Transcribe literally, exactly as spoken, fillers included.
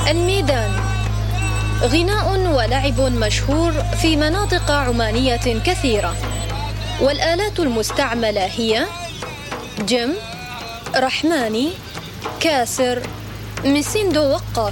الميدان غناء ولعب مشهور في مناطق عمانية كثيرة، والآلات المستعملة هي جم، رحماني، كاسر، مسندو وقاف.